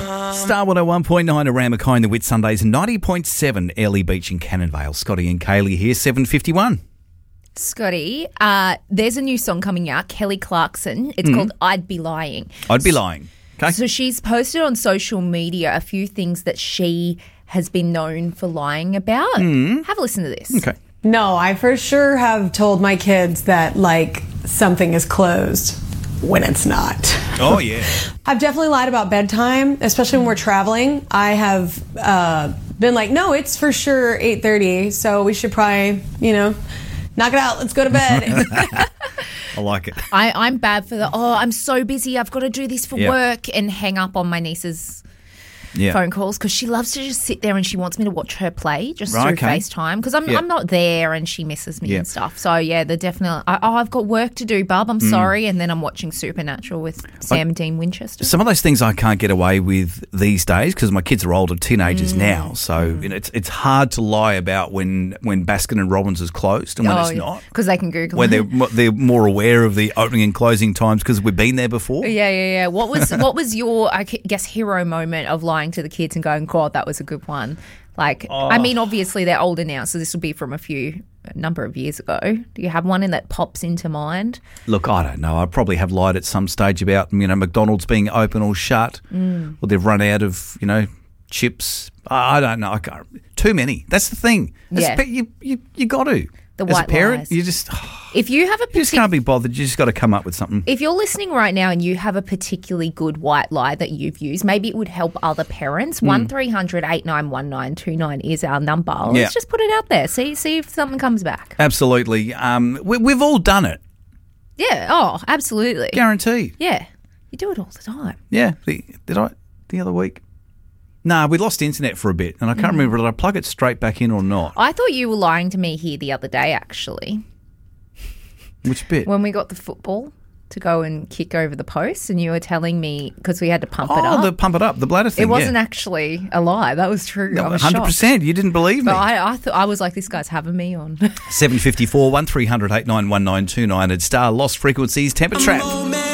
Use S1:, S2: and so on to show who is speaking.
S1: Star 101.9 around Mackay in the Whit Sundays and 90.7 Airlie Beach in Cannon Vale. Scotty and Kaylee here, 7:51.
S2: Scotty, there's a new song coming out, Kelly Clarkson. It's called I'd Be Lying.
S1: I'd be lying. Okay.
S2: So she's posted on social media a few things that she has been known for lying about. Have a listen to this.
S1: Okay.
S3: No, I for sure have told my kids that, like, something is closed when it's not.
S1: Oh, yeah.
S3: I've definitely lied about bedtime, especially when we're traveling. I have been like, no, it's for sure 8:30, so we should probably, knock it out. Let's go to bed.
S1: I like it.
S2: I'm bad for I'm so busy. I've got to do this for work and hang up on my niece's phone calls because she loves to just sit there and she wants me to watch her play just through FaceTime because I'm not there and she misses me and stuff. So, they're definitely, I've got work to do, bub. I'm sorry. And then I'm watching Supernatural with Sam and Dean Winchester.
S1: Some of those things I can't get away with these days because my kids are older, teenagers now. So it's hard to lie about when Baskin and Robbins is closed and when it's not.
S2: Because they can Google
S1: when
S2: it.
S1: they're more aware of the opening and closing times because we've been there before.
S2: Yeah. What was your, I guess, hero moment of lying to the kids and going, God, that was a good one? Like, I mean, obviously they're older now, so this will be from a number of years ago. Do you have one that pops into mind?
S1: Look, I don't know. I probably have lied at some stage about, McDonald's being open or shut, or they've run out of, chips. I don't know. I can't. Too many. That's the thing. You got to.
S2: The
S1: As
S2: white
S1: a parent,
S2: lies.
S1: you just...
S2: If you have
S1: You just can't be bothered. You just got to come up with something.
S2: If you're listening right now and you have a particularly good white lie that you've used, maybe it would help other parents. 1300 891929 is our number. Let's just put it out there. See if something comes back.
S1: Absolutely. We've all done it.
S2: Yeah. Oh, absolutely.
S1: Guaranteed.
S2: Yeah. You do it all the time.
S1: Yeah. Did I the other week? Nah, we lost internet for a bit, and I can't remember, did I plug it straight back in or not?
S2: I thought you were lying to me here the other day, actually.
S1: Which bit?
S2: When we got the football to go and kick over the post, and you were telling me, because we had to pump it up.
S1: Oh, the pump it up, the bladder thing,
S2: It wasn't actually a lie. That was true.
S1: No,
S2: I was
S1: 100%.
S2: shocked.
S1: You didn't believe me.
S2: But I was like, this guy's having me on.
S1: 754 1300 891929 at Star Lost Frequencies Temper Trap.